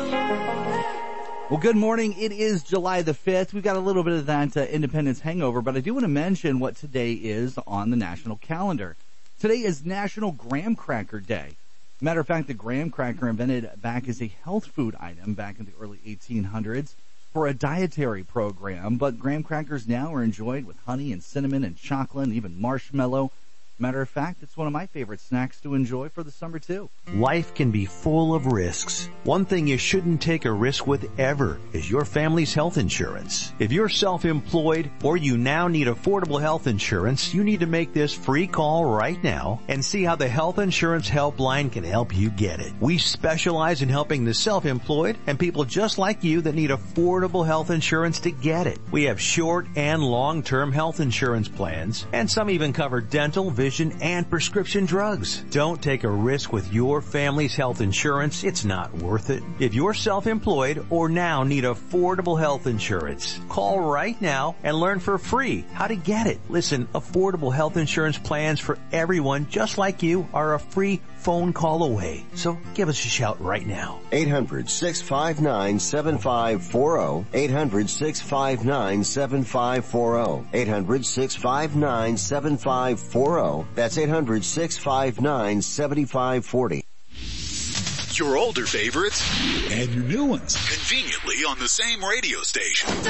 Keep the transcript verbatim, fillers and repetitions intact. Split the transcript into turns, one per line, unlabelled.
Well, good morning. It is July the fifth. We've got a little bit of that uh, Independence hangover, but I do want to mention what today is on the national calendar. Today is National Graham Cracker Day. Matter of fact, the graham cracker invented back as a health food item back in the early eighteen hundreds for a dietary program, but graham crackers now are enjoyed with honey and cinnamon and chocolate and even marshmallow. Matter of fact, it's one of my favorite snacks to enjoy for the summer, too.
Life can be full of risks. One thing you shouldn't take a risk with ever is your family's health insurance. If you're self-employed or you now need affordable health insurance, you need to make this free call right now and see how the Health Insurance Helpline can help you get it. We specialize in helping the self-employed and people just like you that need affordable health insurance to get it. We have short and long-term health insurance plans, and some even cover dental, vision, and prescription drugs. Don't take a risk with your family's health insurance. It's not worth it. If you're self-employed or now need affordable health insurance, call right now and learn for free how to get it. Listen, affordable health insurance plans for everyone just like you are a free phone call away. So give us a shout right now.
eight hundred, six five nine, seven five four zero. eight hundred, six five nine, seven five four zero. eight hundred, six five nine, seven five four zero. That's eight hundred, six five nine, seven five four zero.
Your older favorites
and your new ones
conveniently on the same radio station.